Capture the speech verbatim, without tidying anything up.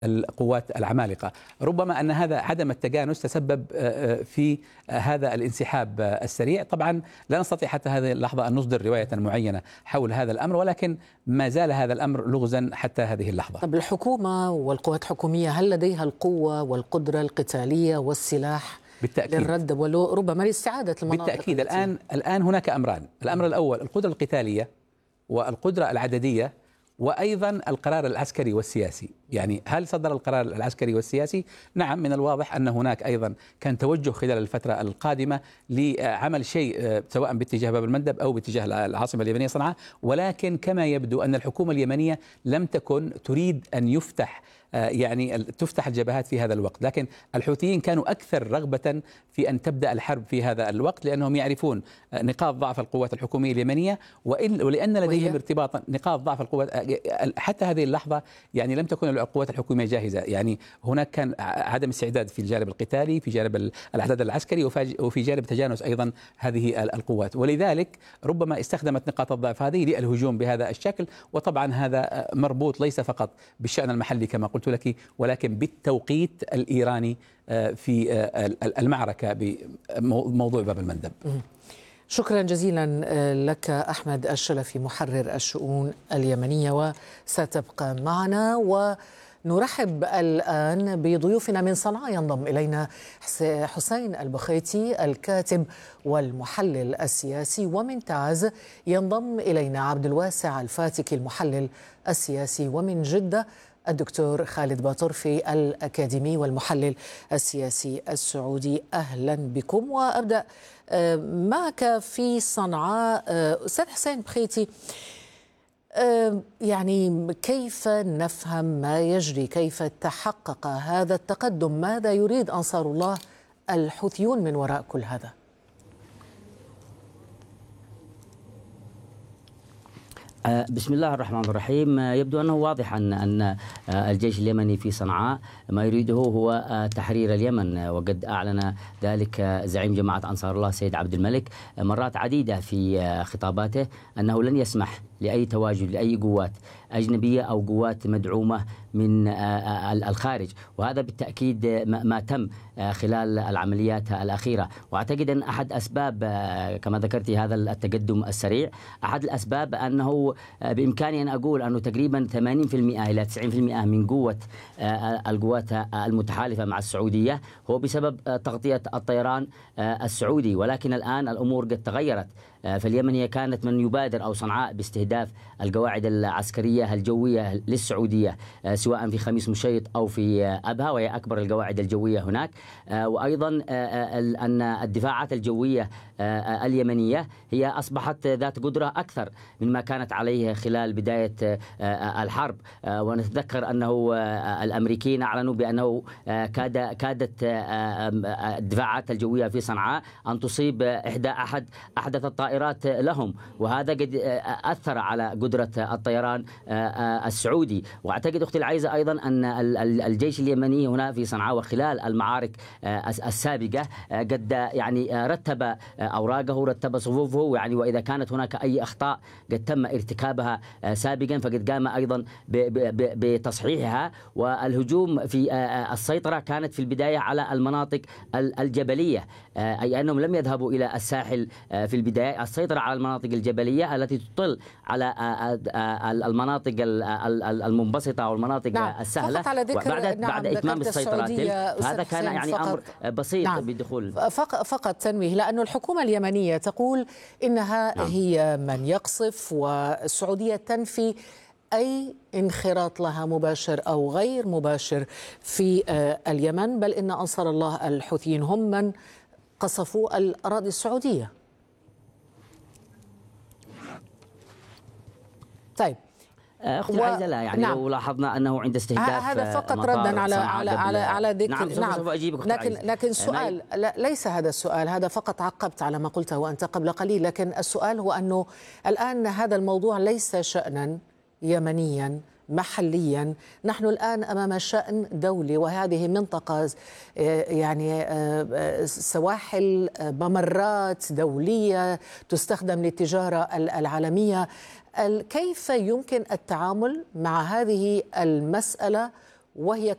القوات العمالقة. ربما أن هذا عدم التجانس تسبب في هذا الانسحاب السريع. طبعا لا نستطيع حتى هذه اللحظة أن نصدر رواية معينة حول هذا الأمر، ولكن ما زال هذا الأمر لغزا حتى هذه اللحظة. طب الحكومة والقوات الحكومية هل لديها القوة والقدرة القتالية والسلاح بالتأكيد للرد وربما لاستعادة المناطق؟ بالتأكيد. الآن الآن هناك أمران. الأمر الأول القدرة القتالية والقدرة العددية، وأيضا القرار العسكري والسياسي. يعني هل صدر القرار العسكري والسياسي؟ نعم، من الواضح أن هناك أيضا كان توجه خلال الفترة القادمة لعمل شيء سواء باتجاه باب المندب أو باتجاه العاصمة اليمنية صنعاء، ولكن كما يبدو أن الحكومة اليمنية لم تكن تريد أن يفتح يعني تفتح الجبهات في هذا الوقت. لكن الحوثيين كانوا أكثر رغبة في أن تبدأ الحرب في هذا الوقت، لأنهم يعرفون نقاط ضعف القوات الحكومية اليمنية، ولأن لديهم ارتباطا نقاط ضعف القوات. حتى هذه اللحظة يعني لم تكن القوات الحكومية جاهزة. يعني هناك كان عدم استعداد في الجانب القتالي، في جانب الأعداد العسكري، وفي جانب تجانس أيضا هذه القوات، ولذلك ربما استخدمت نقاط الضعف هذه للهجوم بهذا الشكل. وطبعا هذا مربوط ليس فقط بالشأن المحلي كما قلت لك، ولكن بالتوقيت الإيراني في المعركة بموضوع باب المندب. شكرا جزيلا لك أحمد الشلفي محرر الشؤون اليمنية، وستبقى معنا. ونرحب الآن بضيوفنا من صنعاء. ينضم إلينا حسين البخيتي الكاتب والمحلل السياسي، ومن تعز ينضم إلينا عبد الواسع الفاتكي المحلل السياسي، ومن جدة الدكتور خالد باطرفي الأكاديمي والمحلل السياسي السعودي. أهلا بكم. وأبدأ معك في صنعاء أستاذ حسين بخيتي. يعني كيف نفهم ما يجري؟ كيف تحقق هذا التقدم؟ ماذا يريد أنصار الله الحوثيون من وراء كل هذا؟ بسم الله الرحمن الرحيم. يبدو أنه واضح أن أن الجيش اليمني في صنعاء ما يريده هو تحرير اليمن، وقد أعلن ذلك زعيم جماعة أنصار الله سيد عبد الملك مرات عديدة في خطاباته أنه لن يسمح لأي تواجد لأي قوات أجنبية أو قوات مدعومة من الخارج، وهذا بالتأكيد ما تم خلال العمليات الأخيرة. وأعتقد أن أحد أسباب كما ذكرت هذا التقدم السريع، أحد الأسباب أنه بإمكاني أن أقول أنه تقريبا ثمانين بالمئة إلى تسعين بالمئة من قوة القوات المتحالفة مع السعودية هو بسبب تغطية الطيران السعودي. ولكن الآن الأمور قد تغيرت، فاليمن هي كانت من يبادر أو صنعاء باستهداف القواعد العسكرية الجوية للسعودية سواء في خميس مشيط أو في أبها، وهي أكبر القواعد الجوية هناك. وأيضا أن الدفاعات الجوية اليمنية هي أصبحت ذات قدرة أكثر مما كانت عليه خلال بداية الحرب. ونتذكر أنه الأمريكيين أعلنوا بأنه كاد كادت الدفاعات الجوية في صنعاء أن تصيب إحدى أحد أحدث الطائرات لهم، وهذا قد أثر على قدرة الطيران السعودي. وأعتقد أختي العزيزة أيضا أن الجيش اليمني هنا في صنعاء وخلال المعارك السابقة قد يعني رتب أوراقه، رتب صفوفه، يعني وإذا كانت هناك أي أخطاء قد تم ارتكابها سابقا فقد قام أيضا بتصحيحها. والهجوم في السيطرة كانت في البداية على المناطق الجبلية، أي أنهم لم يذهبوا إلى الساحل في البداية. السيطرة على المناطق الجبلية التي تطل على المناطق المنبسطة أو المناطق نعم. السهلة بعد نعم. بعد إتمام السيطرة هذا كان يعني فقط. أمر بسيط نعم. بدخول فقط, فقط تنويه، لأن الحكومة اليمنية تقول إنها نعم. هي من يقصف، والسعودية تنفي أي انخراط لها مباشر أو غير مباشر في اليمن، بل إن أنصار الله الحوثيين هم من قصفوا الأراضي السعودية. طيب أختي و... العزيزة لا يعني نعم. لو لاحظنا أنه عند استهداف هذا فقط ردا على على على على ذكر نعم, نعم. لكن لكن سؤال لا ليس هذا السؤال، هذا فقط عقبت على ما قلته أنت قبل قليل. لكن السؤال هو أنه الآن هذا الموضوع ليس شأنا يمنيا محليا، نحن الآن أمام شأن دولي، وهذه منطقة يعني سواحل ممرات دولية تستخدم للتجارة العالمية. كيف يمكن التعامل مع هذه المسألة وهي